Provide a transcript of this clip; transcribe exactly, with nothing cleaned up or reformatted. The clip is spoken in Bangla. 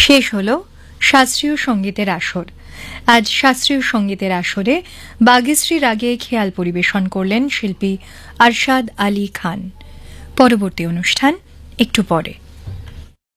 শেষ হল শাস্ত্রীয় সঙ্গীতের আসর। আজ শাস্ত্রীয় সঙ্গীতের আসরে বাগেশ্রী রাগে খেয়াল পরিবেশন করলেন শিল্পী আরশাদ আলী খান। পরবর্তী অনুষ্ঠান একটু পরে।